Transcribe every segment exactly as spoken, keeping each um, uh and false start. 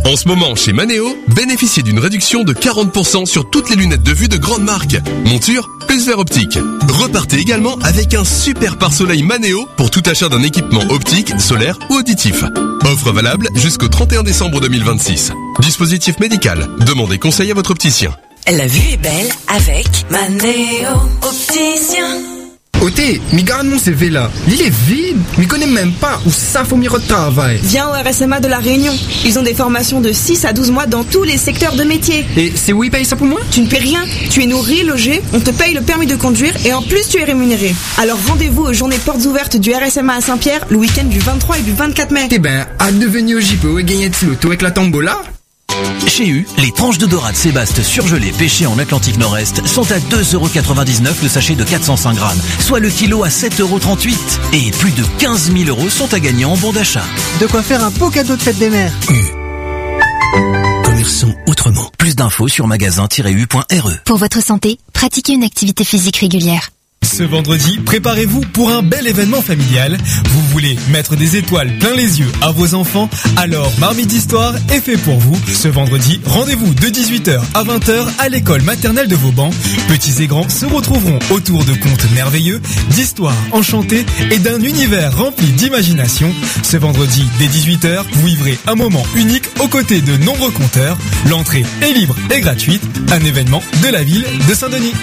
En ce moment, chez Manéo, bénéficiez d'une réduction de quarante pour cent sur toutes les lunettes de vue de grande marque. Monture, plus verre optique. Repartez également avec un super pare-soleil Manéo pour tout achat d'un équipement optique, solaire ou auditif. Offre valable jusqu'au trente et un décembre deux mille vingt-six. Dispositif médical. Demandez conseil à votre opticien. La vue est belle avec Manéo Opticien. Oté, mi garde mon C V là. Il est vide. Mi connais même pas où ça faut m'y retravailler. Viens au R S M A de La Réunion. Ils ont des formations de six à douze mois dans tous les secteurs de métier. Et c'est où ils payent ça pour moi? Tu ne paies rien. Tu es nourri, logé, on te paye le permis de conduire et en plus tu es rémunéré. Alors rendez-vous aux journées portes ouvertes du R S M A à Saint-Pierre le week-end du vingt-trois et du vingt-quatre mai. Eh ben, à devenir au J P O et gagner de l'auto avec la tombola. Chez U, les tranches de dorade Sébaste surgelées pêchées en Atlantique Nord-Est sont à deux euros quatre-vingt-dix-neuf le sachet de quatre cent cinq grammes, soit le kilo à sept euros trente-huit. Et plus de quinze mille euros sont à gagner en bon d'achat. De quoi faire un beau cadeau de fête des mères. U. Commerçons autrement. Plus d'infos sur magasin tiret u point r e. Pour votre santé, pratiquez une activité physique régulière. Ce vendredi, préparez-vous pour un bel événement familial. Vous voulez mettre des étoiles plein les yeux à vos enfants? Alors Marmite d'Histoire est fait pour vous. Ce vendredi, rendez-vous de dix-huit heures à vingt heures à l'école maternelle de Vauban. Petits et grands se retrouveront autour de contes merveilleux, d'histoires enchantées et d'un univers rempli d'imagination. Ce vendredi, dès dix-huit heures, vous vivrez un moment unique aux côtés de nombreux conteurs. L'entrée est libre et gratuite. Un événement de la ville de Saint-Denis.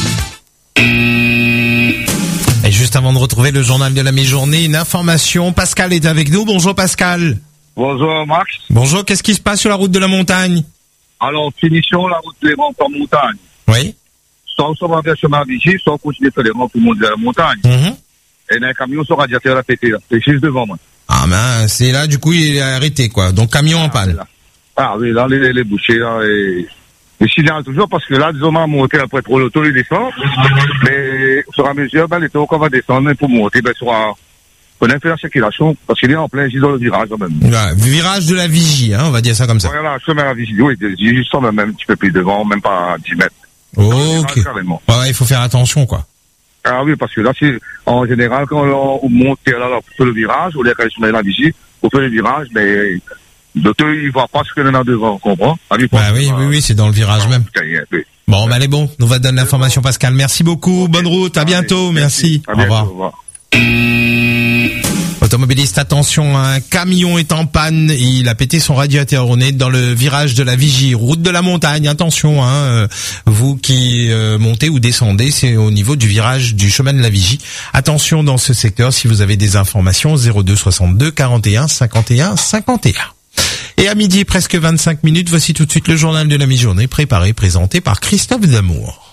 Et juste avant de retrouver le journal de la mi-journée, une information. Pascal est avec nous. Bonjour Pascal. Bonjour Max. Bonjour, qu'est-ce qui se passe sur la route de la montagne? Alors, finition la route des rampes en montagne. Oui. Soit on s'en va sur ma vigie, soit on continue de faire les rampes pour monter à la montagne. Mm-hmm. Et dans un camion, son radiateur a pété là. C'est juste devant moi. Ah ben, c'est là, du coup, il est arrêté quoi. Donc camion ah, en panne. Là. Ah oui, là, les, les bouchers là, et... Je signale toujours parce que là, disons, on va monter après trop l'auto, il descend. Mais, au fur et à mesure, ben, les taux qu'on va descendre pour monter, ben, sur un, on a fait la circulation parce qu'il est en plein, dans le virage, quand même. Ouais, virage de la Vigie, hein, on va dire ça comme ça. Voilà, chemin à la Vigie, oui, juste même un petit peu plus devant, même pas à dix mètres. Ok. Ouais, il faut faire attention, quoi. Ah oui, parce que là, c'est, en général, quand on monte, là, là, pour faire le virage, on est sur la Vigie, pour faire le virage, mais, l'auto, il voit pas ce qu'il y en a devant, on comprend? Ah, bah oui, oui, oui, c'est dans le virage ah, même. Bon, bah, allez, bon, on va donner l'information, Pascal. Merci beaucoup, okay. Bonne route, à bientôt, allez, merci. merci. Au revoir. Au revoir. Automobiliste, attention, un camion est en panne, il a pété son radiateur, on est dans le virage de la Vigie, route de la montagne, attention, hein, vous qui euh, montez ou descendez, c'est au niveau du virage du chemin de la Vigie. Attention dans ce secteur, si vous avez des informations, zéro deux soixante-deux quarante et un cinquante et un cinquante et un. Et à midi, presque vingt-cinq minutes, voici tout de suite le journal de la mi-journée, préparé, présenté par Christophe Damour.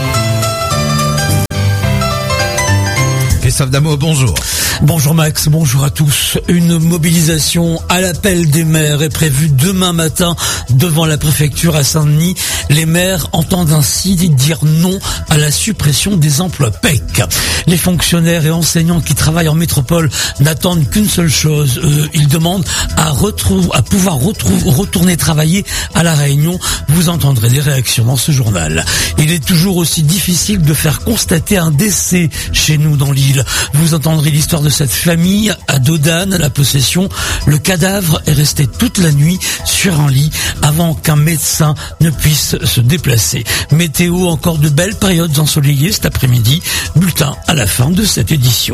Christophe Damour, bonjour. Bonjour Max, bonjour à tous. Une mobilisation à l'appel des maires est prévue demain matin devant la préfecture à Saint-Denis. Les maires entendent ainsi dire non à la suppression des emplois P E C. Les fonctionnaires et enseignants qui travaillent en métropole n'attendent qu'une seule chose. Euh, ils demandent à, retrouver, à pouvoir retrouver, retourner travailler à La Réunion. Vous entendrez des réactions dans ce journal. Il est toujours aussi difficile de faire constater un décès chez nous dans l'île. Vous entendrez l'histoire de cette famille à Dodane, la possession. Le cadavre est resté toute la nuit sur un lit avant qu'un médecin ne puisse se déplacer. Météo, encore de belles périodes ensoleillées cet après-midi. Bulletin à la fin de cette édition.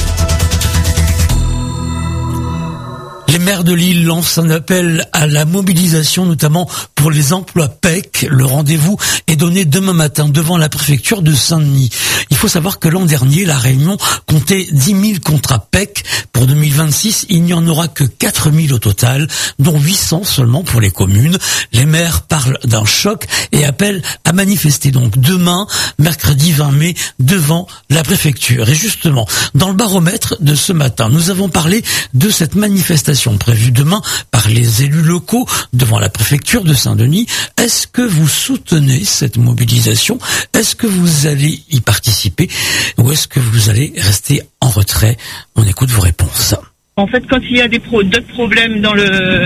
Les maires de l'île lancent un appel à la mobilisation, notamment pour les emplois P E C. Le rendez-vous est donné demain matin devant la préfecture de Saint-Denis. Il faut savoir que l'an dernier, La Réunion comptait dix mille contrats P E C. Pour deux mille vingt-six, il n'y en aura que quatre mille au total, dont huit cents seulement pour les communes. Les maires parlent d'un choc et appellent à manifester donc demain, mercredi vingt mai, devant la préfecture. Et justement, dans le baromètre de ce matin, nous avons parlé de cette manifestation prévue demain par les élus locaux devant la préfecture de Saint-Denis. Est-ce que vous soutenez cette mobilisation? Est-ce que vous allez y participer? Ou est-ce que vous allez rester en retrait? On écoute vos réponses. En fait, quand il y a des pro- d'autres problèmes dans le,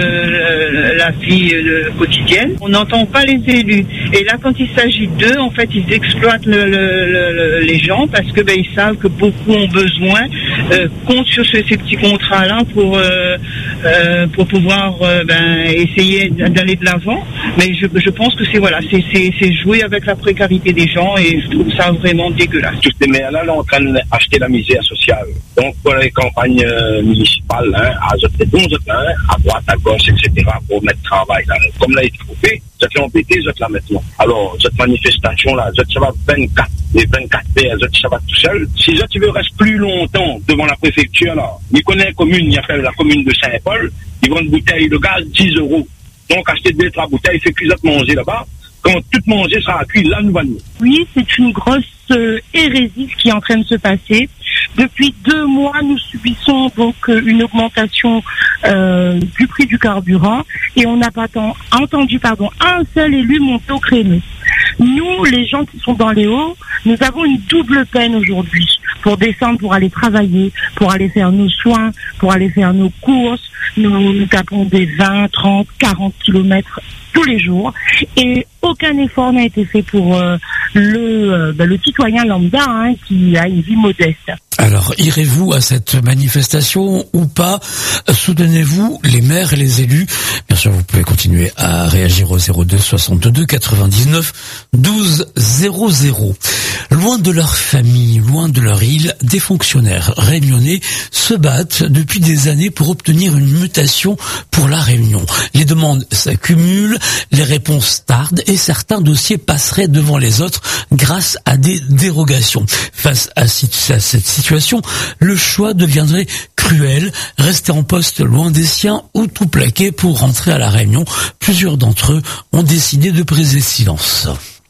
le la vie euh, quotidienne, on n'entend pas les élus. Et là, quand il s'agit d'eux, en fait, ils exploitent le, le, le, les gens parce que ben ils savent que beaucoup ont besoin, euh, comptent sur ce, ces petits contrats-là pour euh, euh, pour pouvoir euh, ben essayer d'aller de l'avant. Mais je, je pense que c'est voilà, c'est, c'est c'est jouer avec la précarité des gens et je trouve ça vraiment dégueulasse. Tous ces maires-là, là, en train d'acheter la misère sociale. Donc, pour les campagnes euh, municipales, hein, à jeter onze hein, à droite, à gauche, et cetera, pour mettre travail là. Comme là, il est trouvé, je l'ai embêté, je là maintenant. Alors, cette manifestation-là, je ça va vingt-quatre, les vingt-quatre P, je ça va tout seul. Si je tu veux rester plus longtemps devant la préfecture, là, il connaît la commune, il a fait la commune de Saint-Paul, ils vendent une bouteille de gaz dix euros. Donc, acheter deux, trois bouteilles, c'est plus de manger là-bas. Quand tout manger sera cuit, là, nous allons. Oui, c'est une grosse euh, hérésie qui est en train de se passer. Depuis deux mois, nous subissons donc euh, une augmentation euh, du prix du carburant et on n'a pas tant entendu pardon, un seul élu monter au créneau. Nous, les gens qui sont dans les hauts, nous avons une double peine aujourd'hui pour descendre, pour aller travailler, pour aller faire nos soins, pour aller faire nos courses. Nous, nous tapons des vingt, trente, quarante kilomètres tous les jours et aucun effort n'a été fait pour euh, le, euh, bah, le citoyen lambda hein, qui a une vie modeste. Alors, irez-vous à cette manifestation ou pas? Soutenez-vous les maires et les élus? Bien sûr, vous pouvez continuer à réagir au zéro deux soixante-deux quatre-vingt-dix-neuf douze zéro zéro. Loin de leur famille, loin de leur île, des fonctionnaires réunionnais se battent depuis des années pour obtenir une mutation pour la Réunion. Les demandes s'accumulent, les réponses tardent et certains dossiers passeraient devant les autres grâce à des dérogations. Face à cette situation, le choix deviendrait cruel, rester en poste loin des siens ou tout plaquer pour rentrer à la Réunion. Plusieurs d'entre eux ont décidé de briser silence.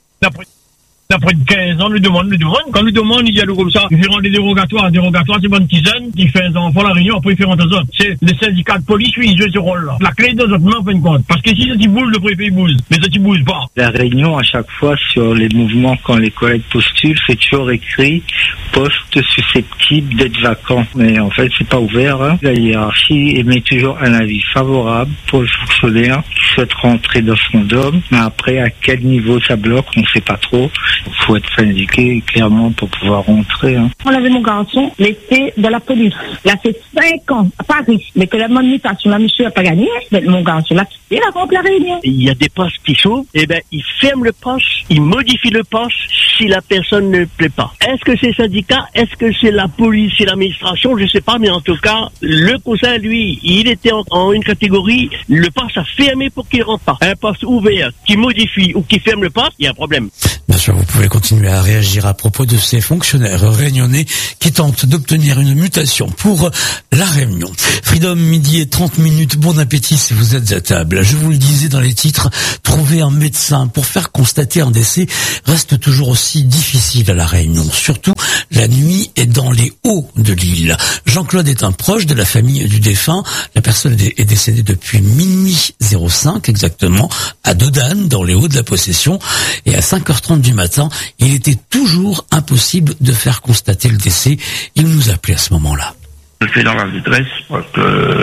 D'après quinze ans, lui demande, lui demande. Quand lui demande, il y a le comme ça. Il fait rendre des dérogatoires. Dérogatoires, c'est bonne tisane. Il fait un enfant la réunion, après il fait rentrer zone. C'est les syndicats de police, lui, ils jouent ce rôle-là. La clé de notre main, en fin de compte. Parce que si ça t'y bouge, le préfet, il bouge. Mais ça t'y bouge pas. La réunion, à chaque fois, sur les mouvements, quand les collègues postulent, c'est toujours écrit poste susceptible d'être vacant. Mais en fait, c'est pas ouvert, hein. La hiérarchie émet toujours un avis favorable pour le fonctionnaire qui souhaite rentrer dans son dôme. Mais après, à quel niveau ça bloque, on sait pas trop. Il faut être syndiqué clairement pour pouvoir rentrer. Hein. On avait mon garçon, il était de la police. Il a fait cinq ans à Paris. Mais que la monétisation, la monsieur n'a pas gagné, mais mon garçon l'a quitté, il a rempli la Réunion. Il y a des postes qui s'ouvrent, et ben il ferme le poste, il modifie le poste si la personne ne plaît pas. Est-ce que c'est syndicat, est-ce que c'est la police, c'est l'administration, je sais pas, mais en tout cas, le conseil, lui, il était en, en une catégorie, le poste a fermé pour qu'il rentre pas. Un poste ouvert qui modifie ou qui ferme le poste, il y a un problème. Bien sûr, vous pouvez continuer à réagir à propos de ces fonctionnaires réunionnais qui tentent d'obtenir une mutation pour la Réunion. Freedom, midi et trente minutes, bon appétit si vous êtes à table. Je vous le disais dans les titres, trouver un médecin pour faire constater un décès reste toujours aussi difficile à la Réunion, surtout la nuit et dans les hauts de l'île. Jean-Claude est un proche de la famille du défunt. La personne est décédée depuis minuit zéro cinq exactement à Dodane, dans les hauts de la Possession, et à cinq heures trente du matin, il était toujours impossible de faire constater le décès. Il nous appelait à ce moment-là. Je fais dans la détresse parce que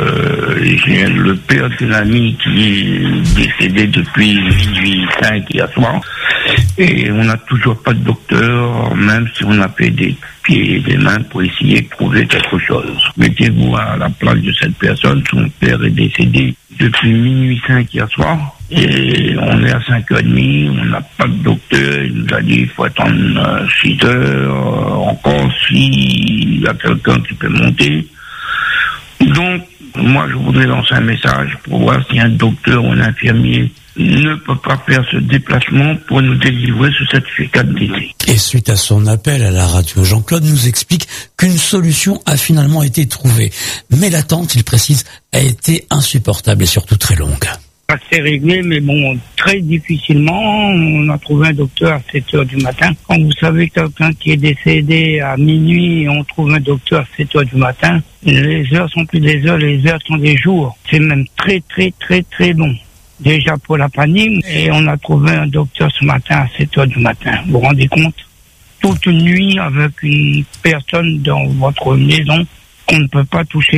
euh, j'ai le père de l'ami qui est décédé depuis minuit cinq hier soir et on n'a toujours pas de docteur, même si on a fait des pieds et des mains pour essayer de trouver quelque chose. Mettez-vous à la place de cette personne, son père est décédé depuis minuit cinq hier soir et on est à cinq heures trente, on n'a pas de docteur, il nous a dit qu'il faut attendre six heures, encore s'il y a quelqu'un qui peut monter. Donc, moi je voudrais lancer un message pour voir si un docteur ou un infirmier ne peut pas faire ce déplacement pour nous délivrer ce certificat de décès. Et suite à son appel à la radio, Jean-Claude nous explique qu'une solution a finalement été trouvée. Mais l'attente, il précise, a été insupportable et surtout très longue. Ça s'est réglé, mais bon, très difficilement. On a trouvé un docteur à sept heures du matin. Quand vous savez quelqu'un qui est décédé à minuit et on trouve un docteur à sept heures du matin, les heures sont plus des heures, les heures sont des jours. C'est même très, très, très, très long. Déjà pour la panique, et on a trouvé un docteur ce matin à sept heures du matin. Vous vous rendez compte? Toute une nuit avec une personne dans votre maison qu'on ne peut pas toucher.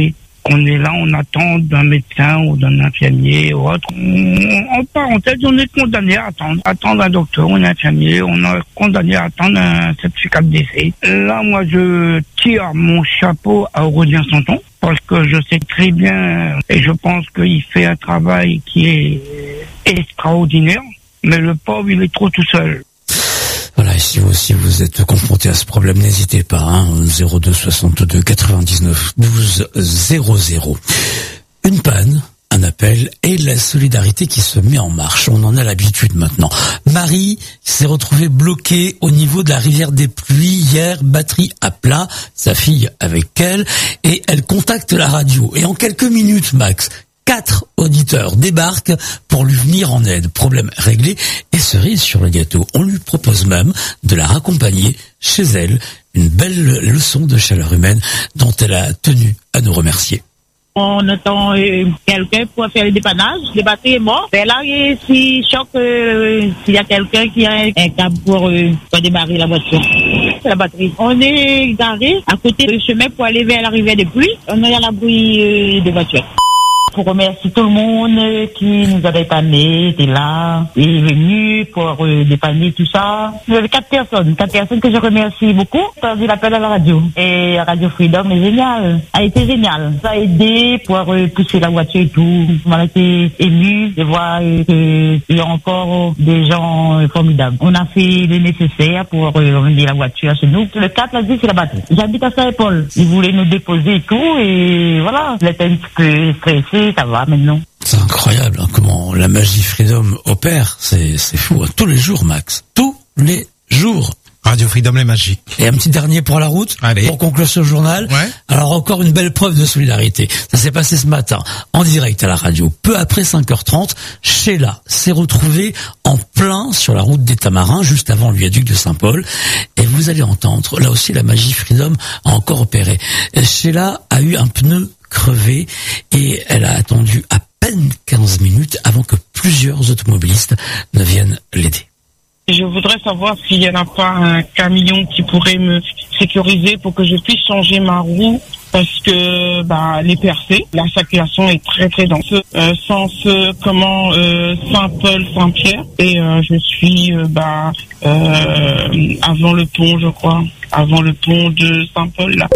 on est là, on attend d'un médecin ou d'un infirmier ou autre. On, en parenthèse, on est condamné à attendre. Attendre un docteur ou un infirmier, on est condamné à attendre un certificat de décès. Là, moi, je tire mon chapeau à Aurélien Santon, parce que je sais très bien, et je pense qu'il fait un travail qui est extraordinaire, mais le pauvre, il est trop tout seul. Voilà, et si vous aussi vous êtes confronté à ce problème, n'hésitez pas, hein, zéro deux soixante-deux quatre-vingt-dix-neuf douze zéro zéro. Une panne, un appel et la solidarité qui se met en marche. On en a l'habitude maintenant. Marie s'est retrouvée bloquée au niveau de la rivière des Pluies hier, batterie à plat, sa fille avec elle, et elle contacte la radio. Et en quelques minutes, Max, quatre auditeurs débarquent pour lui venir en aide. Problème réglé et cerise sur le gâteau. On lui propose même de la raccompagner chez elle. Une belle leçon de chaleur humaine dont elle a tenu à nous remercier. On attend euh, quelqu'un pour faire le dépannage. Le batterie est mort. Et là, si choc, euh, s'il y a quelqu'un qui a un, un câble pour, euh, pour démarrer la voiture. C'est la batterie. On est garé à côté du chemin pour aller vers la rivière des Pluies. On est à l'abri euh, des voitures. Pour remercier tout le monde qui nous a dépanné, était là, est venu pour euh, dépanner tout ça. Il y avait quatre personnes, quatre personnes que je remercie beaucoup. J'ai entendu l'appel à la radio. Et Radio Freedom est génial, a été génial. Ça a aidé pour euh, pousser la voiture et tout. On a été ému de voir euh, qu'il y a encore des gens euh, formidables. On a fait le nécessaire pour euh, revenir la voiture chez nous. Le quatre, là, c'est la batterie. J'habite à Saint-Paul. Ils voulaient nous déposer et tout, et voilà. J'étais un petit peu stressé. Ça va maintenant. C'est incroyable hein, comment la magie Freedom opère. C'est, c'est fou. Hein. Tous les jours, Max. Tous les jours. Radio Freedom, est magique. Et un petit dernier pour la route. Allez. Pour conclure ce journal. Ouais. Alors encore une belle preuve de solidarité. Ça s'est passé ce matin en direct à la radio. Peu après cinq heures trente, Sheila s'est retrouvée en plein sur la route des Tamarins, juste avant le viaduc de Saint-Paul. Et vous allez entendre, là aussi la magie Freedom a encore opéré. Sheila a eu un pneu crevé et elle a attendu à peine quinze minutes avant que plusieurs automobilistes ne viennent l'aider. Je voudrais savoir s'il n'y en a pas un camion qui pourrait me sécuriser pour que je puisse changer ma roue parce que bah elle est percée, la circulation est très très dense. Euh, sens euh, comment euh, Saint-Paul, Saint-Pierre et euh, je suis euh, bah euh, avant le pont, je crois, avant le pont de Saint-Paul là.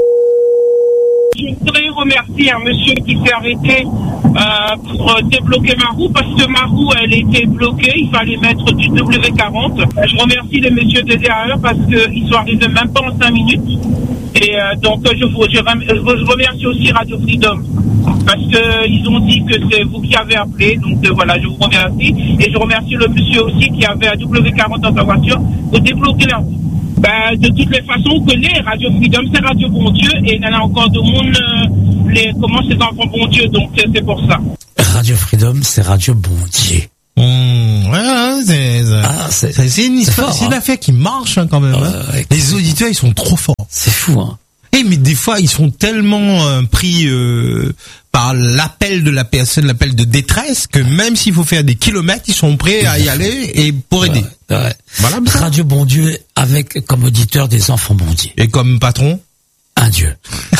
Je voudrais remercier un monsieur qui s'est arrêté euh, pour débloquer ma roue parce que ma roue elle était bloquée, il fallait mettre du W quarante. Je remercie les messieurs de D A E parce qu'ils sont arrivés même pas en cinq minutes. Et euh, donc je vous je, je remercie aussi Radio Freedom parce que ils ont dit que c'est vous qui avez appelé, donc euh, voilà, je vous remercie et je remercie le monsieur aussi qui avait un W quarante dans sa voiture pour débloquer la roue. Ben, de toutes les façons, on connaît Radio Freedom, c'est Radio Bon Dieu, et il y en a encore de monde, euh, les, comment c'est enfants Bon Dieu, donc c'est, c'est pour ça. Radio Freedom, c'est Radio Bon Dieu. Mmh, ouais, c'est, ah, c'est, c'est, c'est une histoire, c'est, c'est une affaire qui marche hein, quand même. Euh, hein. ouais, les auditeurs, ils sont trop forts. C'est fou, hein. Et mais des fois, ils sont tellement euh, pris euh, par l'appel de la personne, l'appel de détresse, que même s'il faut faire des kilomètres, ils sont prêts à y aller et pour aider. Ouais, ouais. Voilà. Radio Bon Dieu avec comme auditeur des enfants Bon Dieu. Et comme patron, un Dieu.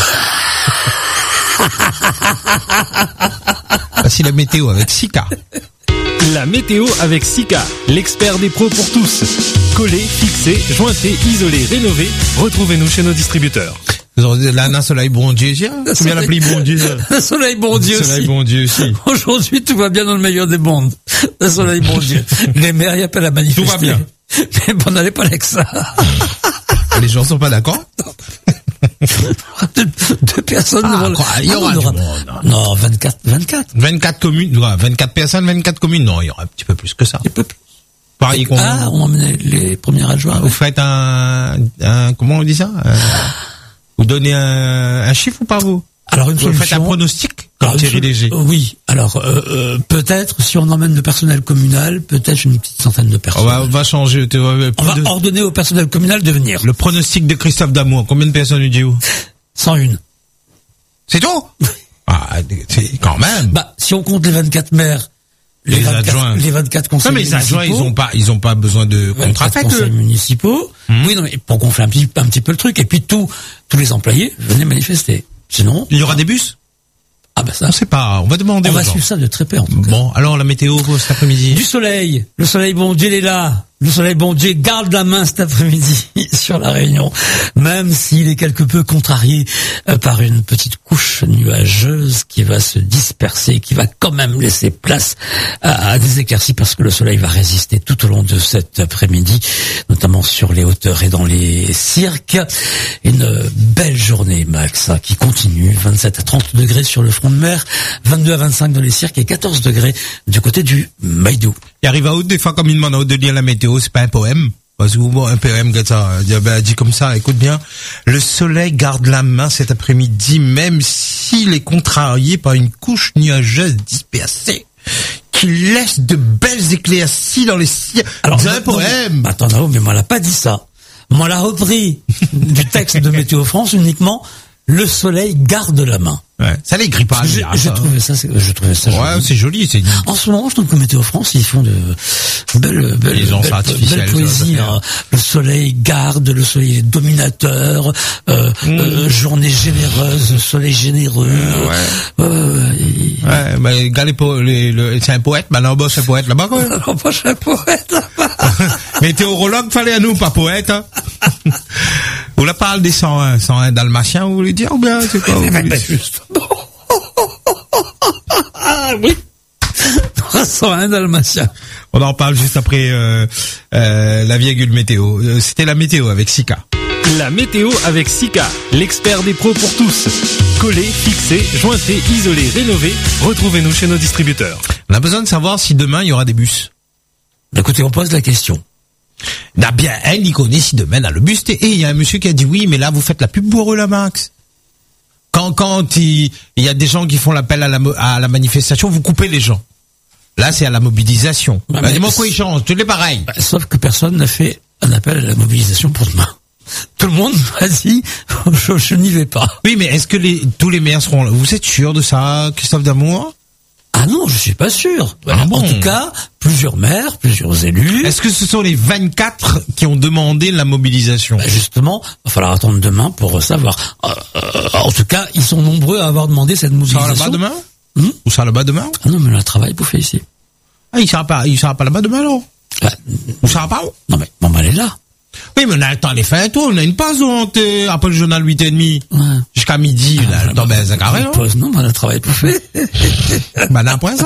Voici la météo avec Sika. La météo avec Sika, l'expert des pros pour tous. Collé, fixé, jointé, isolé, rénové. Retrouvez-nous chez nos distributeurs. Là, un soleil bon Dieu, c'est bien l'appli bon Dieu. Un soleil bon Dieu aussi. Soleil bon Dieu aussi. Aujourd'hui, tout va bien dans le meilleur des mondes. Un soleil bon Dieu. Les maires, il n'y a pas la manifester. Tout va bien. Mais bon, n'allez pas avec ça. Les gens sont pas d'accord? deux, deux personnes ah, devant quoi, le... Il y aura, ah, aura... du monde. Non, vingt-quatre, vingt-quatre. vingt-quatre communes, ouais, vingt-quatre personnes, vingt-quatre communes. Non, il y aura un petit peu plus que ça. Un petit peu plus. Pareil qu'on... Ah, on emmenait les premiers adjoints. Vous ouais. faites un, un, comment on dit ça? Euh, vous donnez un, un chiffre ou pas vous? Alors une vous solution. faites un pronostic? Alors, Thierry Léger. Oui. Alors euh, euh, peut-être si on emmène le personnel communal, peut-être une petite centaine de personnes. On va, on va changer. Tu vois, on va de... ordonner au personnel communal de venir. Le pronostic de Christophe Damour. Combien de personnes lui dit où? cent un. C'est tout? Ah, c'est quand même. Bah si on compte les vingt-quatre maires. Les, les vingt-quatre, adjoints, les vingt-quatre conseils municipaux. Non mais les adjoints, ils ont pas, ils ont pas besoin de contrat fait. Conseils municipaux. Mmh. Oui, non mais pour gonfler un petit, un petit peu le truc. Et puis tous, tous les employés venaient manifester. Sinon. Il y aura des bus. Ah bah ça. On sait pas, on va demander On aux va gens. suivre ça de très près en tout cas. Bon, alors la météo pour cet après-midi. Du soleil. Le soleil, bon Dieu, il est là. Le soleil, bon Dieu, garde la main cet après-midi sur la Réunion. Même s'il est quelque peu contrarié euh, par une petite couche nuageuse qui va se disperser, qui va quand même laisser place à, à des éclaircies parce que le soleil va résister tout au long de cet après-midi, notamment sur les hauteurs et dans les cirques. Une belle journée, Max, hein, qui continue. vingt-sept à trente degrés sur le front de mer, vingt-deux à vingt-cinq dans les cirques et quatorze degrés du côté du Maïdou. Il arrive à haut, des fois, comme il demande à haut de lire la météo, c'est pas un poème. Parce que bon, un poème, comme ça, ben, dit comme ça, écoute bien. Le soleil garde la main cet après-midi, même s'il est contrarié par une couche nuageuse dispersée, qui laisse de belles éclaircies dans les cieux. Alors, c'est un poème. Attends, non, mais moi, elle a pas dit ça. Moi, elle a repris du texte de Météo France uniquement, le soleil garde la main. Ouais. Ça les grille pas. Je, je trouvais ça, je trouvais ça ouais, joli. c'est joli, c'est. En ce moment, je trouve que Météo France, ils font de belles, belles, Ils ont belles, ça belles poésies. Hein. Le soleil garde, le soleil est dominateur, euh, mmh. euh, journée généreuse, soleil généreux. Ouais. Euh, et... Ouais, mais gars, les po- les, le, c'est un poète, maintenant, boss, c'est un poète là-bas, quoi. Non, pas un poète là-bas. Météorologue, fallait à nous, pas poète, hein. Vous la parle des cent un, cent un dalmatiens, vous voulez dire, ou bien, c'est quoi? Mais ben, justement. Ah oui. cent un dalmatiens. On en parle juste après euh, euh, la virgule météo. Euh, C'était la météo avec Sika. La météo avec Sika, l'expert des pros pour tous. Collé, fixé, jointé, isolé, rénové. Retrouvez-nous chez nos distributeurs. On a besoin de savoir si demain il y aura des bus. Écoutez, on pose la question. N'a bien, elle y connaît si demain a le bus. Et il y a un monsieur qui a dit oui, mais là vous faites la pub pour eux, là, Max. Quand quand il, il y a des gens qui font l'appel à la à la manifestation, vous coupez les gens. Là, c'est à la mobilisation. Bah, bah, dis-moi quoi il change, tout est pareil. Bah, sauf que personne n'a fait un appel à la mobilisation pour demain. Tout le monde m'a dit, je, je n'y vais pas. Oui, mais est-ce que les tous les maires seront là? Vous êtes sûr de ça, Christophe Damour? Ah non, je suis pas sûr. Ah bon. En tout cas, plusieurs maires, plusieurs élus. Est-ce que ce sont les vingt-quatre qui ont demandé la mobilisation? Bah justement, il va falloir attendre demain pour savoir. Euh, euh, en tout cas, ils sont nombreux à avoir demandé cette mobilisation. Ça sera là-bas demain? Hum Ou ça là-bas demain? Ah non, mais le travail vous fait ici. Ah, il sera pas, il sera pas là-bas demain, alors? Bah, Ou ça sera pas où? Non mais, bon, bah, elle est là. Oui, mais on a le temps de les faire, toi. On a une pause, on après le journal huit heures trente. Ouais. Jusqu'à midi, ah, là, le temps, ben, ça carré, non? Pause, non, bah, le travail pas fait. Bah, d'un point ça.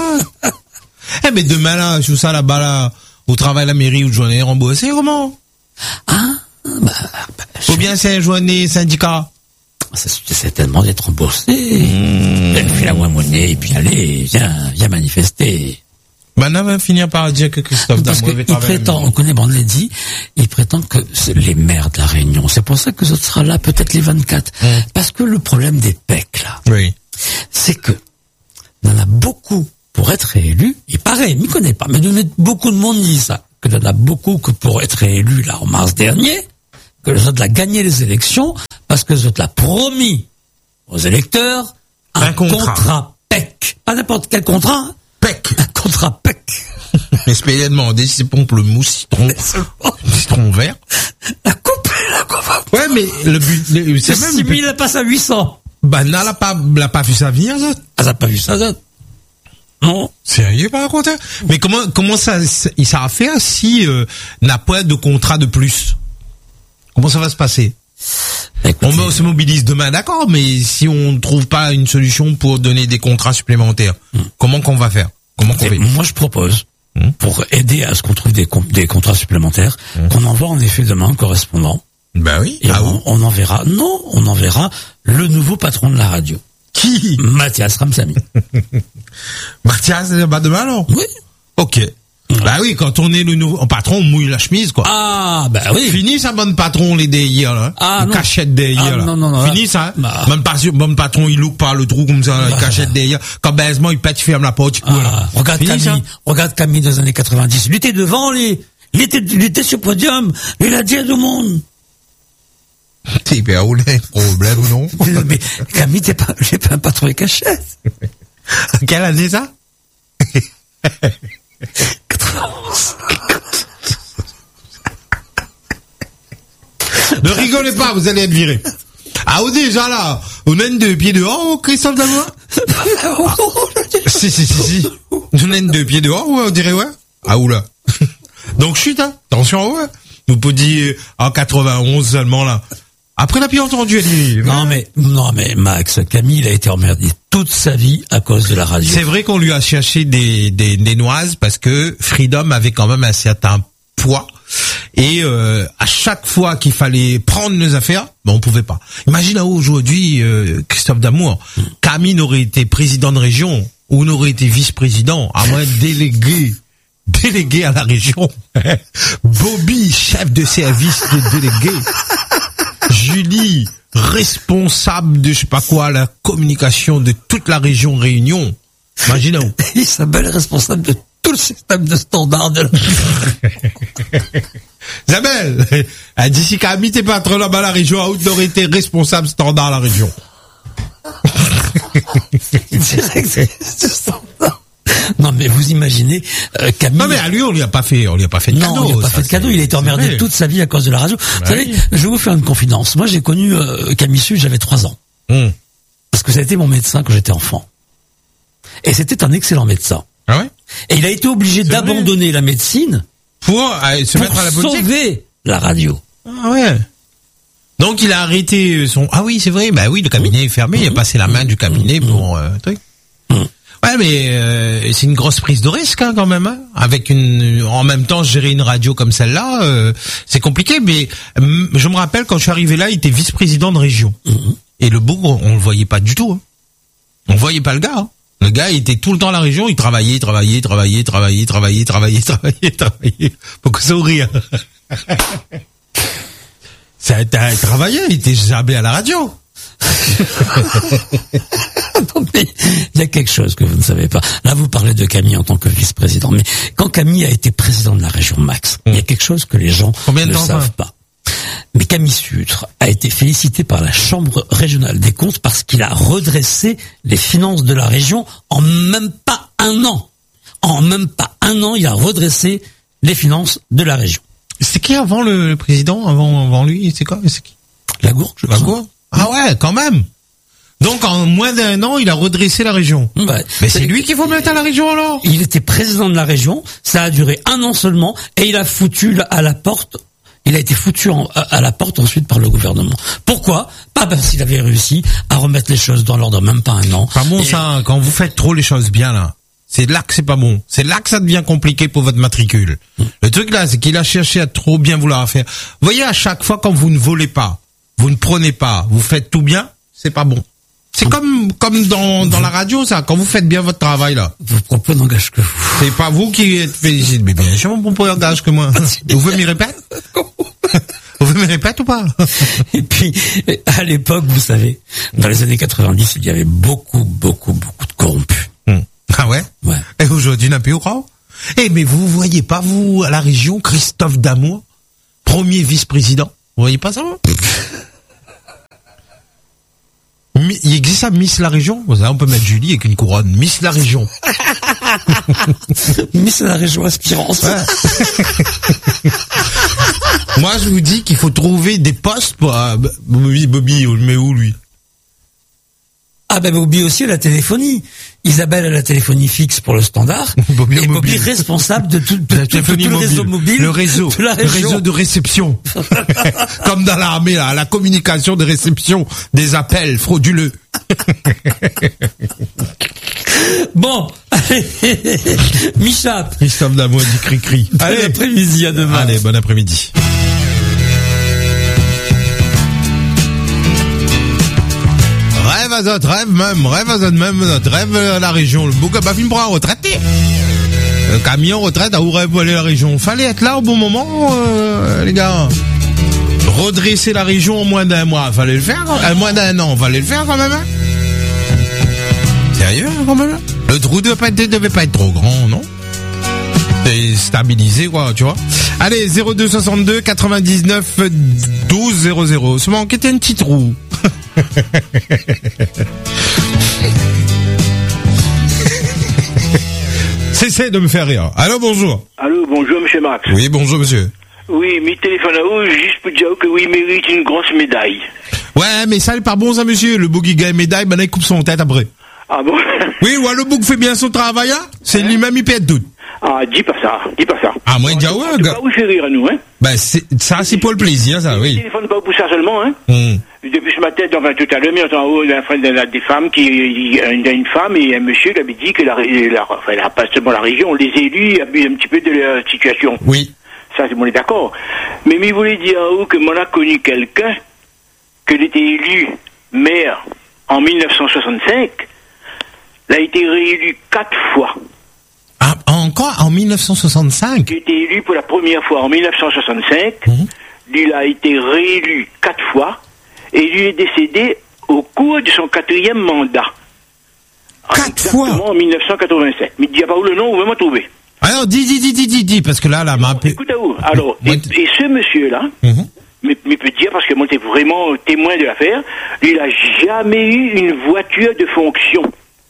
Eh, mais demain, là, je suis ça, là-bas, là, au travail, la mairie, ou de journée remboursée, comment? Ah, bah, bah ou bien c'est un journée syndicat? C'est certainement d'être remboursé. Mmh. Elle fait la monnaie, et puis allez, viens, viens manifester. Maintenant, on va finir par dire que Christophe Parce Damour qu'il prétend, on connaît, bon, on l'a dit, il prétend que c'est les maires de la Réunion. C'est pour ça que ce sera là, peut-être les vingt-quatre. Mmh. Parce que le problème des P E C, là, oui, c'est que, il y en a beaucoup pour être élu. Il paraît, il ne connaît pas, mais beaucoup de monde dit ça. Que il y en a beaucoup que pour être élu, là, en mars dernier, que les autres l'ont gagné les élections, parce que les autres l'ont promis aux électeurs un, un contrat. contrat P E C. Pas n'importe quel contrat, hein. P E C. Un contrat P E C. Mais c'est bien demandé si c'est pamplemousse, citron, citron vert. La coupe, la coupe. Ouais, mais le but, le, c'est même. six mille, elle passe à huit cents. Bah, n'a l'a pas, l'a pas vu ça venir, ça. Ah, n'a pas vu ça, ça. Non. Sérieux, par contre? Mais comment, comment ça, il ça va faire si, euh, n'a pas de contrat de plus? Comment ça va se passer? Écoutez, on se mobilise demain, d'accord, mais si on ne trouve pas une solution pour donner des contrats supplémentaires, hmm. comment qu'on va faire? Comment qu'on fait? Moi, je propose, hmm. pour aider à ce qu'on trouve des, des contrats supplémentaires, hmm. qu'on envoie en effet demain un correspondant. Ben oui. Et ah on, on enverra, non, on enverra le nouveau patron de la radio. Qui? Mathias Ramsamy. Mathias, bah demain alors? Oui. Ok. Ouais. Bah oui, quand on est le nouveau patron, on mouille la chemise, quoi. Ah, bah oui. Fini ça, bonne patron, les hier, là. Ah, non. Cachette derrière, ah, là. Non, non, non. Fini ça, hein. Bah. Même pas sûr, bon patron, il loupe par le trou, comme ça, bah. Cachette derrière. Quand baisement, il pète, il ferme la porte, ah, là. Regarde Fini, Camille, ça. Regarde Camille dans les années quatre-vingt-dix. Il était devant, lui. Il était, il était sur le podium. Il a dit à tout le monde. T'es bien roulé, problème ou non? Mais Camille, t'es pas, j'ai pas un patron de cachette. Quelle année ça? quatre-vingt-onze. Ne rigolez pas, vous allez être viré. Ah, ou déjà là, on a une deux pieds dehors, Christophe Damour? Si, si, si, si. Nous n'avons deux pieds dehors, ouais, on dirait, ouais. Ah, oula. Donc, chute, hein. Attention, ouais. Nous peut dire, en quatre-vingt-onze seulement, là. Après, la bien entendu, elle dit. Non, mais, non, mais, Max, Camille, il a été emmerdé toute sa vie à cause de la radio. C'est vrai qu'on lui a cherché des, des, des noises parce que Freedom avait quand même un certain poids. Et, euh, à chaque fois qu'il fallait prendre nos affaires, ben, on pouvait pas. Imagine, aujourd'hui, euh, Christophe Damour, Camille n'aurait été président de région ou n'aurait été vice-président, à moins délégué. Délégué à la région. Bobby, chef de service de délégué. Julie, responsable de je sais pas quoi, la communication de toute la région Réunion. Imaginez-vous. Isabelle, responsable de tout le système de standard de la... Isabelle, elle dit si Camille t'es patron là-bas à la région, à haute aurait été responsable standard à la région. Non, mais vous imaginez, euh, Camille... Non, mais à lui, on lui a pas fait, on lui a pas fait de cadeau. Non, on lui a pas fait de cadeau, il a été emmerdé vrai. toute sa vie à cause de la radio. Bah vous savez, oui. Je vais vous faire une confidence. Moi, j'ai connu euh, Camille Sud, j'avais trois ans. Mmh. Parce que ça a été mon médecin quand j'étais enfant. Et c'était un excellent médecin. Ah ouais? Et il a été obligé d'abandonner la médecine pour, euh, se pour mettre à la politique. Sauver la radio. Ah ouais. Donc il a arrêté son... Ah oui, c'est vrai, bah oui, le cabinet est fermé, mmh. il a passé la main du cabinet mmh. pour... Euh, truc. Ouais, mais euh, c'est une grosse prise de risque hein, quand même. Hein. Avec une, en même temps, gérer une radio comme celle-là, euh, c'est compliqué. Mais euh, je me rappelle quand je suis arrivé là, il était vice-président de région. Mmh. Et le bougre, on le voyait pas du tout. Hein. On voyait pas le gars. Hein. Le gars, il était tout le temps à la région, il travaillait, travaillait, travaillait, travaillait, travaillait, travaillait, travaillait, travaillait. Pourquoi ça rire? Ça a travaillé, il était jamais à la radio. Non, mais il y a quelque chose que vous ne savez pas. Là, vous parlez de Camille en tant que vice-président. Mais quand Camille a été président de la région Max, mmh. il y a quelque chose que les gens Combien ne savent hein pas. Mais Camille Sutre a été félicité par la Chambre régionale des comptes parce qu'il a redressé les finances de la région en même pas un an. En même pas un an, il a redressé les finances de la région. C'est qui avant le, le président, avant, avant lui? C'est quoi? C'est qui? Lagourgue, je crois. Lagourgue? Ah ouais, quand même. Donc en moins d'un an, il a redressé la région. Ouais. Mais c'est lui qu'il faut mettre à la région alors. Il était président de la région, ça a duré un an seulement, et il a foutu à la porte, il a été foutu en, à la porte ensuite par le gouvernement. Pourquoi? Pas parce qu'il avait réussi à remettre les choses dans l'ordre, même pas un an. Pas bon et... ça, quand vous faites trop les choses bien là. C'est là que c'est pas bon. C'est là que ça devient compliqué pour votre matricule. Mmh. Le truc là, c'est qu'il a cherché à trop bien vouloir faire. Vous voyez, à chaque fois quand vous ne volez pas, vous ne prenez pas, vous faites tout bien, c'est pas bon. C'est comme comme dans dans la radio ça, quand vous faites bien votre travail là. Vous propos n'engage que vous. C'est pas vous qui êtes félicité, mais bien sûr mon propos engage que moi. Vous pouvez m'y répéter? Vous pouvez me répéter ou pas? Et puis à l'époque, vous savez, dans les années quatre-vingt-dix, il y avait beaucoup beaucoup beaucoup de corrompus. Mmh. Ah ouais? Ouais. Et aujourd'hui, n'a plus au grand. Eh mais vous voyez pas vous à la région Christophe Damour, premier vice-président. Vous voyez pas ça? Il existe ça, Miss la région? On peut mettre Julie avec une couronne. Miss la région. Miss la région aspirance. Ouais. Moi, je vous dis qu'il faut trouver des postes pour... Euh, Bobby, Bobby, on le met où, lui? Ah ben Bobby aussi à la téléphonie. Isabelle à la téléphonie fixe pour le standard. Bobby et Bobby responsable de tout, de, de, de tout le réseau mobile. Le réseau. De la le réseau de réception. Comme dans l'armée, là, la communication de réception des appels frauduleux. Bon, allez, Micha. Christophe Damour dit cri-cri. Allez, bon après-midi, à demain. Allez, bon après-midi. Rêve à notre rêve même, rêve à notre même, notre rêve à la région. Le bouc à bafine pour un retraité. Le camion retraite à où rêve aller la région. Fallait être là au bon moment, euh, les gars. Redresser la région en moins d'un mois, fallait le faire. En moins d'un an, fallait le faire quand même. Hein. Sérieux quand même. Le trou devait pas être, devait pas être trop grand, non? C'est stabilisé quoi, tu vois. Allez, zéro deux soixante-deux quatre-vingt-dix-neuf douze zéro zéro. Ça manquait un petit trou. Cessez de me faire rire. Allô, bonjour. Allô, bonjour, monsieur Max. Oui, bonjour, monsieur. Oui, mes téléphones à vous, juste pour dire que oui, il mérite une grosse médaille. Ouais, mais ça, il est pas bon, ça, monsieur. Le boogie gagne médaille, ben, il coupe son tête après. Ah bon? Oui, Wallobouk fait bien son travail, hein? C'est hein? Lui-même, il pète tout. Ah, dis pas ça, dis pas ça. Ah, moi, il dit, ah ouais, gars. Pas vous faire rire à nous, hein? Ben, c'est, ça, c'est pour le plaisir, ça, oui. Je téléphone pas pour ça seulement, hein? Hum. Depuis ce matin, enfin, tout à l'heure, mais en haut, il y a des femmes qui, il y a une femme et un monsieur qui avait dit que la, la, enfin, la, pas seulement la région, les élus abusent un petit peu de la situation. Oui. Ça, on est d'accord. Mais, mais il voulait dire en haut que moi, a connu quelqu'un, que était élu maire en mille neuf cent soixante-cinq, il a été réélu quatre fois. Ah, encore en mille neuf cent soixante-cinq? Il a été élu pour la première fois en mille neuf cent soixante-cinq. Mmh. Lui, il a été réélu quatre fois. Et lui est décédé au cours de son quatrième mandat. Quatre fois? En mille neuf cent quatre-vingt-sept. Mais il dit pas où le nom, où vous me trouver. Alors, dis, dis, dis, dis, dis, dis, parce que là, la map... Écoute à où? Alors, et, et ce monsieur-là, mmh. mais, mais peut dire, parce que moi, j'étais vraiment témoin de l'affaire, lui, il n'a jamais eu une voiture de fonction.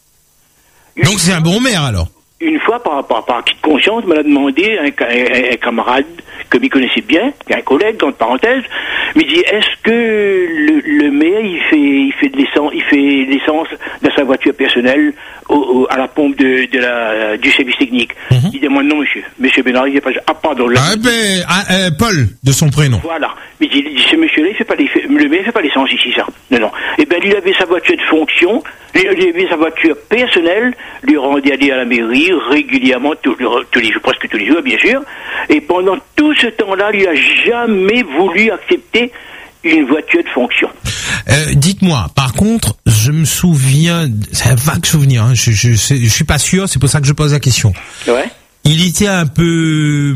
Une Donc, c'est un bon maire, alors? Une fois, par, par, par acquis de conscience, me l'a demandé un, un, un camarade que m'y connaissait bien, un collègue, entre parenthèses, me dit, est-ce que le, le maire, il fait, il fait de l'essence, il fait l'essence dans sa voiture personnelle au, au, à la pompe de, de la, du service technique? Mm-hmm. Il dit, moi, non, monsieur. Monsieur Bénard, il dit pas, ah, pardon. Là, ah, ben, ah, euh, Paul, de son prénom. Voilà. Mais il dit, ce monsieur-là, il fait pas les, le maire, il fait pas l'essence ici, ça. Non, non. Eh ben, lui, il avait sa voiture de fonction, lui, il avait sa voiture personnelle, lui rendait aller à la mairie, régulièrement, tous, tous les jours, presque tous les jours, bien sûr. Et pendant tout ce temps-là, il n'a jamais voulu accepter une voiture de fonction. Euh, dites-moi, par contre, je me souviens, c'est un vague souvenir, hein, je, je, je, je suis pas sûr, c'est pour ça que je pose la question. Ouais. Il était un peu,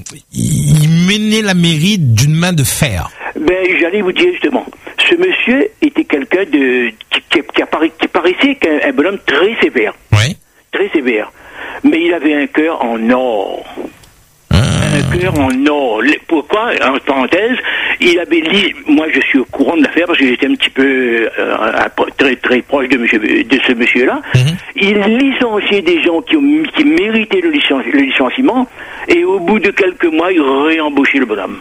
il menait la mairie d'une main de fer. Ben, j'allais vous dire justement, ce monsieur était quelqu'un de qui, qui, qui, appara, qui paraissait qu'un un bonhomme très sévère. Oui. Très sévère. Mais il avait un cœur en or. Ah. Un cœur en or. Pourquoi? En parenthèse, il avait li... Moi, je suis au courant de l'affaire parce que j'étais un petit peu euh, très très proche de, monsieur, de ce monsieur-là. Mm-hmm. Il licenciait des gens qui, ont, qui méritaient le, licenci... le licenciement et au bout de quelques mois, il réembauchait le bonhomme.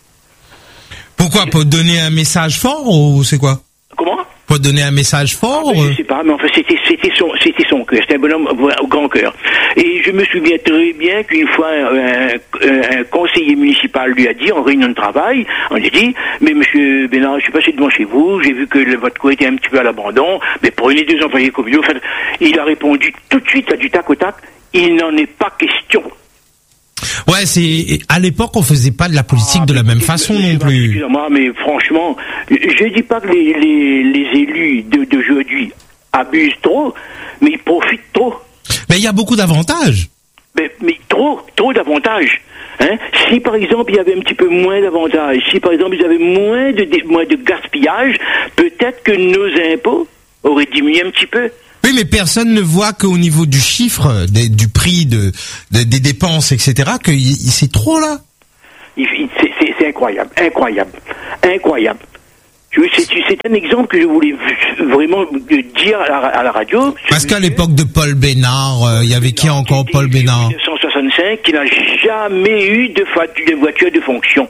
Pourquoi? Pour donner un message fort ou c'est quoi? Comment? Pour donner un message fort? Ah, je sais pas, mais en fait, c'était, c'était son, c'était son cœur. C'était un bonhomme au grand cœur. Et je me souviens très bien qu'une fois, un, un conseiller municipal lui a dit, en réunion de travail, on lui a dit, mais monsieur Bénard, je suis passé devant chez vous, j'ai vu que le, votre cour était un petit peu à l'abandon, mais prenez deux employés communaux. Enfin, il a répondu tout de suite, là, du tac au tac, il n'en est pas question. Ouais, c'est à l'époque on faisait pas de la politique ah, de la même façon non plus. Excusez-moi, mais franchement, je dis pas que les, les, les élus de, d'aujourd'hui abusent trop, mais ils profitent trop. Mais il y a beaucoup d'avantages. Mais, mais trop, trop d'avantages. Hein? Si par exemple il y avait un petit peu moins d'avantages, si par exemple il y avait moins de, de, moins de gaspillage, peut-être que nos impôts auraient diminué un petit peu. Oui, mais personne ne voit qu'au niveau du chiffre, des, du prix de, de, des dépenses, et cetera, que y, c'est trop là. Il, c'est, c'est, c'est incroyable, incroyable, incroyable. C'est, c'est un exemple que je voulais vraiment dire à la, à la radio. Parce qu'à l'époque de Paul Bénard, il euh, y avait qui encore Paul Bénard? En mille neuf cent soixante-cinq, qui n'a jamais eu de, de voiture de fonction.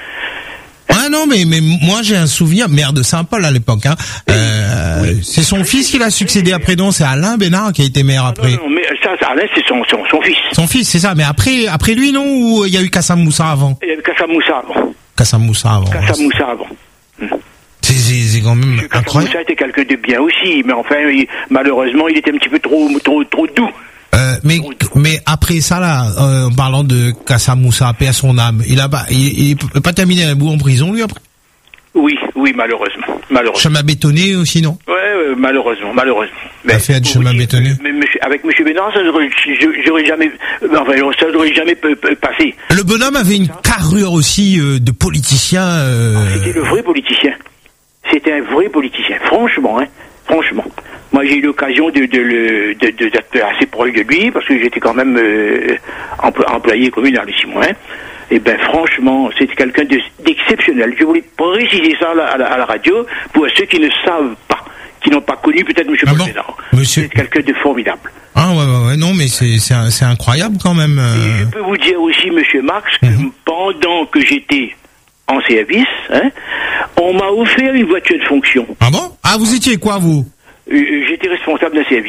Ah non, mais, mais moi j'ai un souvenir, maire de Saint-Paul à l'époque, hein. Euh, oui. C'est son fils qui l'a succédé après, non? C'est Alain Bénard qui a été maire après. Non, non, mais ça, Alain, c'est son, son, son fils. Son fils, c'est ça, mais après, après lui, non? Ou il y a eu Kassam Moussa avant? Il y a eu Kassam Moussa avant. Kassam Moussa avant. Kassam Moussa avant. C'est, c'est, c'est quand même Kassam incroyable. Moussa était quelqu'un de bien aussi, mais enfin, il, malheureusement, il était un petit peu trop, trop, trop doux. Euh, mais mais après ça là, euh, en parlant de Kassam Moussa, paix à son âme, il a pas, il, il peut pas terminer un bout en prison lui après. Oui, oui, malheureusement, malheureusement. Chemin bétonné aussi, non? Ouais, ouais, malheureusement, malheureusement. Mais a fait de chemin oui, bétonné. Mais, mais avec monsieur Bénard, ça j'aurais, j'aurais jamais, enfin, ça j'aurais jamais passé. Le bonhomme avait une carrure aussi euh, de politicien. Euh... Ah, c'était le vrai politicien. C'était un vrai politicien, franchement, hein, franchement. Moi, j'ai eu l'occasion de, de, le, de, de, d'être assez proche de lui parce que j'étais quand même euh, employé communal ici, moi. Hein. Et ben franchement, c'était quelqu'un de, d'exceptionnel. Je voulais préciser ça à la, à, la, à la radio pour ceux qui ne savent pas, qui n'ont pas connu peut-être M. Ah Paul bon Bénard. Monsieur... C'est quelqu'un de formidable. Ah ouais, ouais, ouais, non, mais c'est, c'est, c'est incroyable quand même. Euh... Et je peux vous dire aussi, M. Marx, que mmh. pendant que j'étais en service, hein, on m'a offert une voiture de fonction. Ah bon? Ah, vous étiez quoi, vous? euh, j'étais responsable d'un service.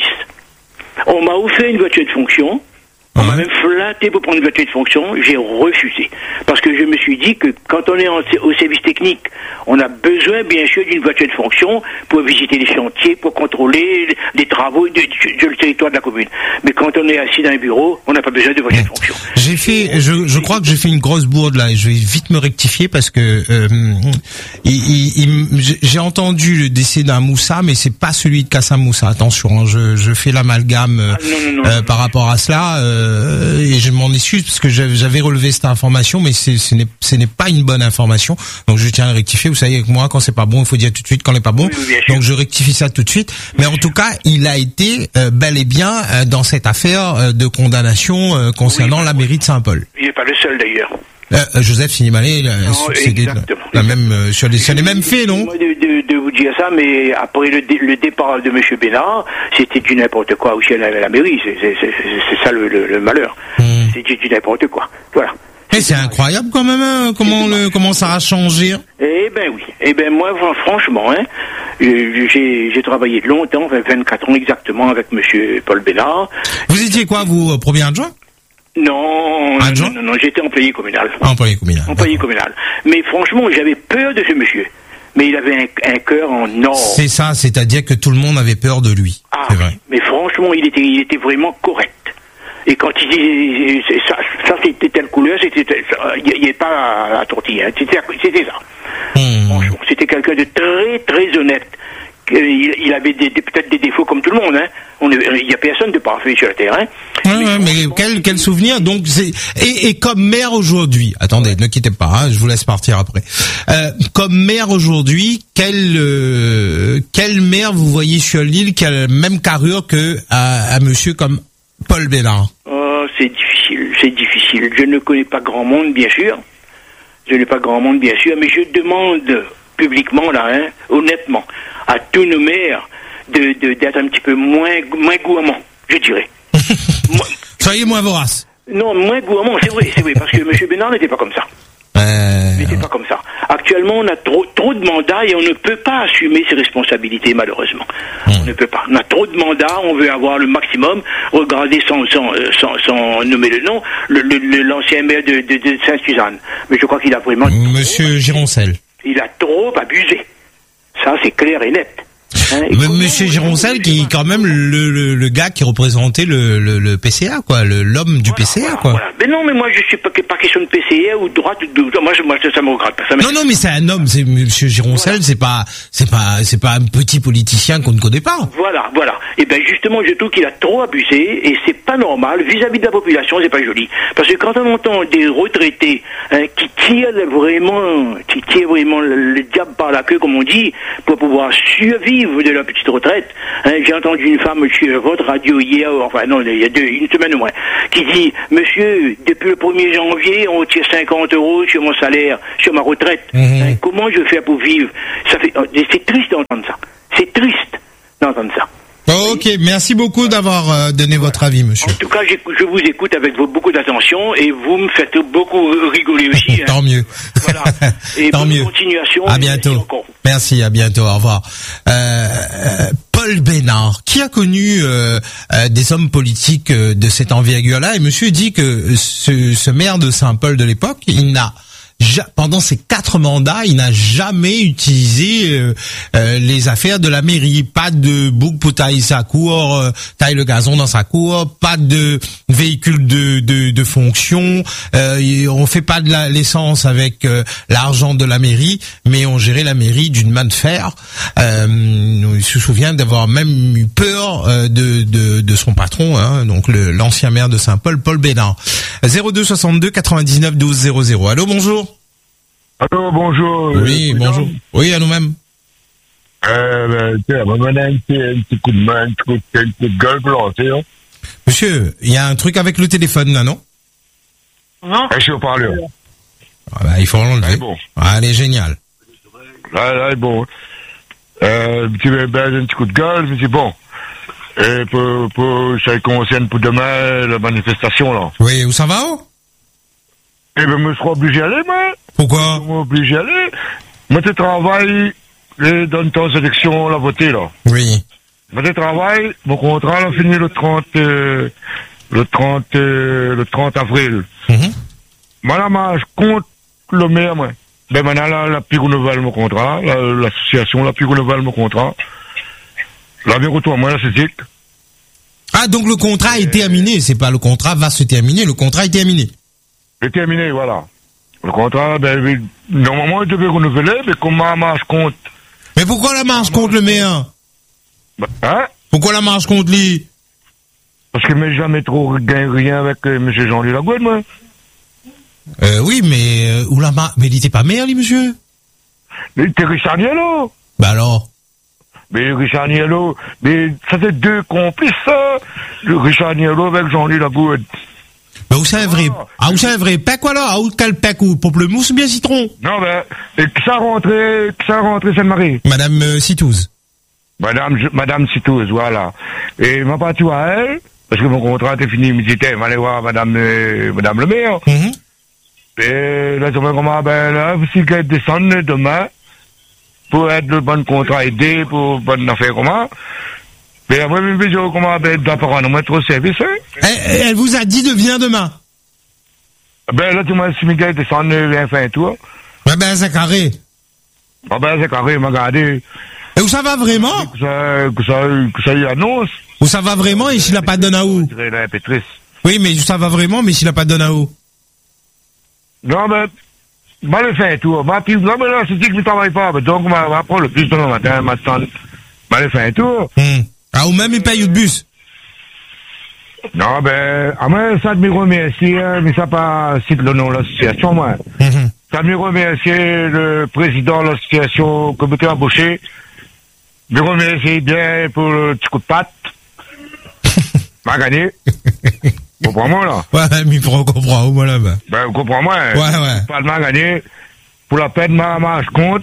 On m'a offert une voiture de fonction. On m'a même flatté pour prendre une voiture de fonction, j'ai refusé. Parce que je me suis dit que quand on est en, au service technique, on a besoin bien sûr d'une voiture de fonction pour visiter les chantiers, pour contrôler les travaux de, de, de le territoire de la commune. Mais quand on est assis dans un bureau, on n'a pas besoin de voiture de fonction. J'ai fait, je, je crois que j'ai fait une grosse bourde là, et je vais vite me rectifier parce que euh, il, il, il, j'ai entendu le décès d'un Moussa, mais c'est pas celui de Kassam Moussa. Attention, hein, je, je fais l'amalgame euh, ah, non, non, non, euh, par rapport à cela. Euh, et je m'en excuse parce que j'avais relevé cette information, mais c'est, ce n'est, ce n'est pas une bonne information. Donc je tiens à rectifier. Vous savez, avec moi, quand c'est pas bon, il faut dire tout de suite quand n'est pas bon. Oui, donc je rectifie ça tout de suite. Mais en tout cas, il a été euh, bel et bien euh, dans cette affaire euh, de condamnation euh, concernant oui, la mairie de Saint-Paul. Il n'est pas le seul d'ailleurs. Euh, Joseph Sinimalé, c'est la, la même euh, sur les, sur les mêmes faits, non? Moi de, de, de vous dire ça, mais après le, dé, le départ de Monsieur Bénard, c'était du n'importe quoi aussi à la, la mairie. C'est, c'est, c'est, c'est ça le, le, le malheur. Mmh. C'était du n'importe quoi. Voilà. Et c'est incroyable quand même, hein, comment le comment ça a changé. Eh ben oui. Eh ben moi, franchement, hein, j'ai, j'ai travaillé longtemps, vingt-quatre ans exactement, avec Monsieur Paul Bénard. Vous étiez quoi, vous, premier adjoint? Non, non, non, non, j'étais employé communal. Employé communal. Employé communal. Mais franchement, j'avais peur de ce monsieur. Mais il avait un, un cœur en or. C'est ça, c'est-à-dire que tout le monde avait peur de lui. Ah, c'est vrai. Mais franchement, il était, il était vraiment correct. Et quand il dit ça, ça c'était telle couleur, c'était, il n'y avait pas à, à tortiller. Hein. C'était, c'était ça. Mmh. Franchement, c'était quelqu'un de très, très honnête. Il, il avait des, des, peut-être des défauts comme tout le monde, hein. On est, il y a personne de parfait sur le terrain. Ouais, mais, ouais, mais quel, quel souvenir. Donc c'est et, et comme maire aujourd'hui. Attendez, ne quittez pas. Hein, je vous laisse partir après. Euh, comme maire aujourd'hui, quel euh, quel maire vous voyez sur l'île qui a la même carrure que à, à monsieur comme Paul Bénard? Oh, c'est difficile, c'est difficile. Je ne connais pas grand monde, bien sûr. Je n'ai pas grand monde, bien sûr, mais je demande publiquement là, hein, honnêtement, à tous nos maires de, de d'être un petit peu moins moins gourmands, je dirais. Moi, soyez moins voraces. Non, moins gourmands, c'est vrai, c'est vrai, parce que M. Bénard n'était pas comme ça. Euh... Il n'était pas comme ça. Actuellement, on a trop trop de mandats et on ne peut pas assumer ses responsabilités, malheureusement. Mmh. On ne peut pas. On a trop de mandats, on veut avoir le maximum. Regardez, sans sans sans, sans nommer le nom, le, le, le l'ancien maire de, de, de Sainte-Suzanne. Mais je crois qu'il a vraiment. Monsieur Gironcel. Il a trop abusé. Ça, c'est clair et net. Hein, Monsieur Gironcel, qui est quand même le, le, le gars qui représentait le, le, le P C A, quoi, le, l'homme du voilà, P C A, voilà, quoi. Voilà. Mais non, mais moi je suis pas, pas question de P C A ou de droite ou de, moi, je, moi ça me regrette pas. Ça non, non, mais c'est un homme, c'est Monsieur Gironcel, voilà. c'est pas, c'est pas, c'est pas un petit politicien qu'on ne connaît pas. Voilà, voilà. Et ben justement, je trouve qu'il a trop abusé et c'est pas normal vis-à-vis de la population, c'est pas joli. Parce que quand on entend des retraités hein, qui tirent vraiment, qui tirent vraiment le, le diable par la queue, comme on dit, pour pouvoir survivre de leur petite retraite. Hein, j'ai entendu une femme sur votre radio hier, enfin non, il y a deux, une semaine au moins, qui dit, monsieur, depuis le premier janvier, on tire cinquante euros sur mon salaire, sur ma retraite. Mmh. Hein, comment je fais pour vivre? Ça fait, c'est triste d'entendre ça. C'est triste d'entendre ça. Ok, merci beaucoup d'avoir euh, donné votre avis, monsieur. En tout cas, je vous écoute avec beaucoup d'attention et vous me faites beaucoup rigoler aussi. Tant hein. mieux. Voilà. Et Tant bonne mieux. continuation. À bientôt. Merci, à bientôt. Au revoir. Euh, euh, Paul Bénard, qui a connu euh, euh, des hommes politiques euh, de cette envergure-là, et monsieur dit que ce, ce maire de Saint-Paul de l'époque, il n'a pendant ses quatre mandats, il n'a jamais utilisé euh, euh, les affaires de la mairie. Pas de bouc pour tailler sa cour, euh, tailler le gazon dans sa cour, pas de véhicule de, de, de fonction. Euh, on fait pas de la, l'essence avec euh, l'argent de la mairie, mais on gérait la mairie d'une main de fer. Euh, il se souvient d'avoir même eu peur euh, de, de, de son patron, hein, donc le, l'ancien maire de Saint-Paul, Paul Bénard. zéro deux soixante-deux quatre-vingt-dix-neuf douze zéro zéro. Allô, bonjour. Allô, bonjour. Oui, euh, bonjour. Oui, à nous-mêmes. Euh, ben, tiens, on va donner un petit, un petit coup de main, un petit coup de, un coup de gueule pour lancer, hein. Monsieur, il y a un truc avec le téléphone, là, non? Non. Je suis au parleur. Ah bah, il faut l'enlever. Bon. Ah, elle est géniale. Là, là, bon. Euh, un petit, ben, un petit coup de gueule, mais c'est bon. Et pour, pour, ça concerne pour demain, la manifestation, là. Oui, où ça va, oh? Eh ben, je serai obligé d'aller, moi. Pourquoi? Je serai obligé d'aller. Moi, tu travailles dans ton sélection, la voter, là. Oui. Je travaille, mon contrat a fini le trente, euh, le trente, euh, le trente avril. Mm-hmm. Madame, je compte le maire, moi. Ben maintenant, la, la plus renouvelle mon contrat, la, l'association, la plus renouvelle mon contrat. La bien retour, moi, la C D I C. Ah, donc le contrat est terminé, c'est pas le contrat va se terminer, le contrat est terminé. C'est terminé, voilà. Le contrat, ben, normalement, il devait renouveler, mais comme ma marche compte. Mais pourquoi la marche contre le maire? Hein? Pourquoi la marche contre lui? Parce que mais jamais trop gagne rien avec euh, M. Jean-Louis Lagouette, moi. Euh, oui, mais, euh, où la marche, mais il était pas maire, lui, monsieur? Mais il était Richard Niello. Bah alors? Mais Richard Niello, mais ça fait deux complices, ça. Le Richard Niello avec Jean-Louis Lagouette. Bah, où c'est un vrai, ah, où c'est un vrai pec, voilà? Ah, où quel pec, ou pamplemousse ou bien citron? Non, ben, et que ça rentré, que ça rentré Sainte-Marie. Madame, euh, Citouze. Madame, je, Madame Citouze, voilà. Et ma partie à elle, parce que mon contrat était fini, me disait, m'allait voir Madame, euh, Madame le maire. Mm-hmm. Et là, je me comment, ben, là, si qu'elle descend demain, pour être le bon contrat aidé, pour bonne affaire, comment. Mais après, même, je, comment, ben, d'apprendre à mettre au service, hein. Elle, elle vous a dit de venir demain? Ben, là, tu m'as, si Miguel descend, viens faire un tour. Ouais, ben, c'est carré. Ah, ben, c'est carré, m'a regardé. Et où ça va vraiment? Que ça, que ça, que ça y annonce. Où ça va vraiment et s'il n'a pas de donné à où? Oui, mais où ça va vraiment, mais s'il n'a pas de donné à où? Non, mais, m'a le fait un tour. M'a puis, non, mais là, c'est dit que je ne travaille pas. Donc, m'a, m'a prendre le bus demain matin, m'a m'a le fait un tour. Hum. Ah, ou même il paye le bus? Non, ben, à moi, ça de me remercier, hein, mais ça pas cite le nom de l'association, moi. Mm-hmm. Ça de me remercier le président de l'association comité embauché. Me remercier bien pour le petit coup de patte. M'a gagné. Comprends-moi, là? Ouais, mais on comprend, moi, là, ben. Ben, comprends-moi. Ouais, ouais. Pas de m'a gagné. Pour la peine, ma, ma, je compte.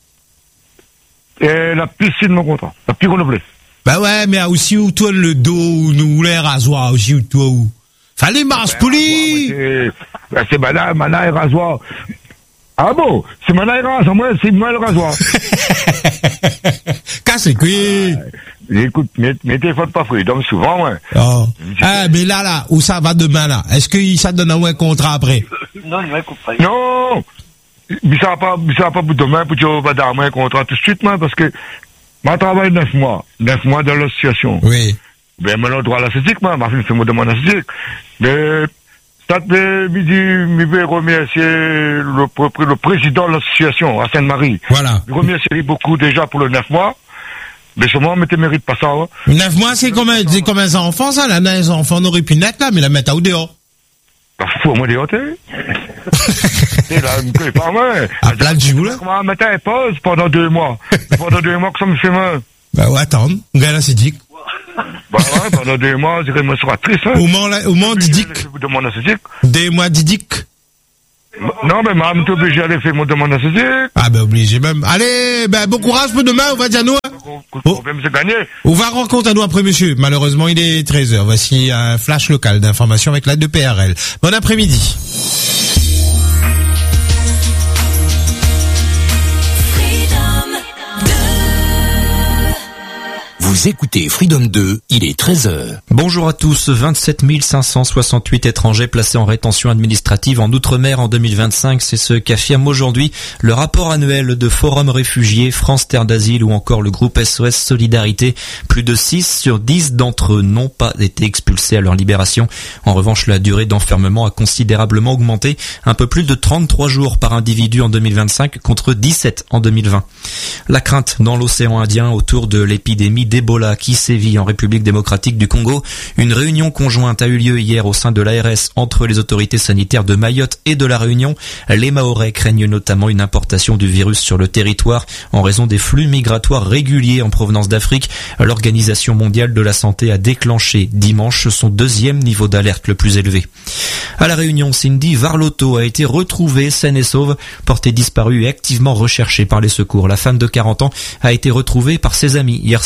Et la piscine de mon contrat. La plus renouvelée. Bah ouais, mais aussi où toi le dos, ou nous, les rasoirs, aussi où toi où. Fallait marche poli! Ben, c'est madame, madame et rasoir. Ah bon? C'est madame et rasoir, moi, c'est moi le rasoir. Casse quoi? Écoute, mes, mes téléphones pas fruits, donc souvent, moi. Oh. Ah, mais là, là, où ça va demain, là? Est-ce que ça donne un contrat après? Non, il va couper. Non! Mais ça va pas, ça va pas pour demain, pour dire, va donner un contrat tout de suite, moi, parce que, moi, je travaille neuf mois. Neuf mois dans l'association. Oui. Ben, maintenant, droit à la C D I C, moi, ma fille fait moi demande à la C D I C. Mais, ça te midi, je vais remercier le, le président de l'association, à Sainte-Marie. Voilà. Je remercie beaucoup déjà pour le neuf mois. Mais sûrement, mais tu mérites pas ça, hein. Neuf mois, c'est comme, c'est comme un enfant, ça, là, les enfants n'auraient pu naître, là, mais la mettre au dehors. Bah, faut moi dehors, t'es. Et là, je ne pas moi. À plat de joue, là. Comment mettre un pause pendant deux mois. Pendant deux mois que ça me fait mal. Bah, ouais, attendre. Regarde là, c'est dit. Bah, ouais, pendant deux mois, je dirais, moi, ça sera triste, hein. Au moment, là, au moment, Didic. Je vous demande à Didic. Des mois, Didic. Non, mais maman, t'es obligé d'aller faire mon demande à Didic. Ah, ben, obligé même. Allez, ben, bon courage pour demain, on va dire nous. Le problème, c'est gagné. On va rencontrer à nous après, monsieur. Malheureusement, il est treize heures. Voici un flash local d'information avec l'aide de P R L. Bon après-midi. Vous écoutez Freedom deux, il est treize heures. Bonjour à tous, vingt-sept mille cinq cent soixante-huit étrangers placés en rétention administrative en Outre-mer en deux mille vingt-cinq, c'est ce qu'affirme aujourd'hui le rapport annuel de Forum Réfugiés, France Terre d'Asile ou encore le groupe S O S Solidarité. Plus de six sur dix d'entre eux n'ont pas été expulsés à leur libération. En revanche, la durée d'enfermement a considérablement augmenté, un peu plus de trente-trois jours par individu en deux mille vingt-cinq contre dix-sept en deux mille vingt. La crainte dans l'océan Indien autour de l'épidémie d'Ebola qui sévit en République démocratique du Congo. Une réunion conjointe a eu lieu hier au sein de l'A R S entre les autorités sanitaires de Mayotte et de la Réunion. Les Mahorais craignent notamment une importation du virus sur le territoire en raison des flux migratoires réguliers en provenance d'Afrique. L'Organisation mondiale de la santé a déclenché dimanche son deuxième niveau d'alerte le plus élevé. À la Réunion, Cindy Varlotto a été retrouvée saine et sauve, portée disparue et activement recherchée par les secours. La femme de quarante ans a été retrouvée par ses amis hier soir au temple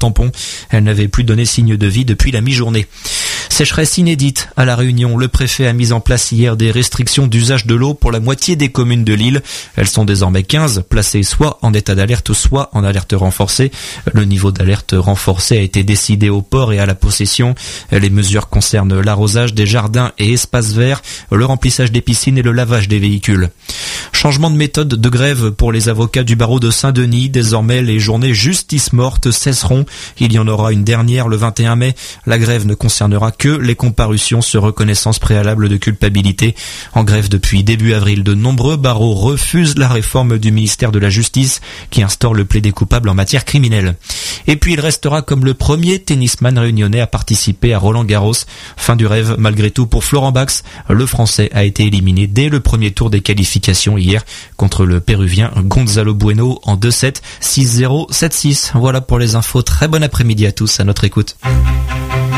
tampon. Elle n'avait plus donné signe de vie depuis la mi-journée. Sécheresse inédite à La Réunion. Le préfet a mis en place hier des restrictions d'usage de l'eau pour la moitié des communes de l'île. Elles sont désormais quinze, placées soit en état d'alerte, soit en alerte renforcée. Le niveau d'alerte renforcée a été décidé au port et à la possession. Les mesures concernent l'arrosage des jardins et espaces verts, le remplissage des piscines et le lavage des véhicules. Changement de méthode de grève pour les avocats du barreau de Saint-Denis. Désormais, les journées justice morte cesseront. Il y en aura une dernière le vingt et un mai. La grève ne concernera que les comparutions sur reconnaissance préalable de culpabilité. En grève depuis début avril, de nombreux barreaux refusent la réforme du ministère de la Justice qui instaure le plaidé coupable en matière criminelle. Et puis il restera comme le premier tennisman réunionnais à participer à Roland-Garros. Fin du rêve malgré tout pour Florent Bax. Le Français a été éliminé dès le premier tour des qualifications hier contre le Péruvien Gonzalo Bueno en deux sept, six zéro, sept six. Voilà pour les infos. Très bon après-midi à tous, à notre écoute.